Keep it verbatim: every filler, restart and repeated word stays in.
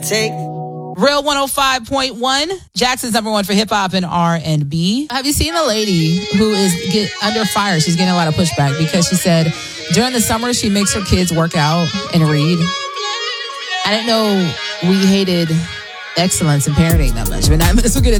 take. Real one oh five point one, Jackson's number one for hip hop and R and B. Have you seen the lady who is get under fire? She's getting a lot of pushback because she said during the summer she makes her kids work out and read. I didn't know we hated excellence in parenting that much, but not, we'll get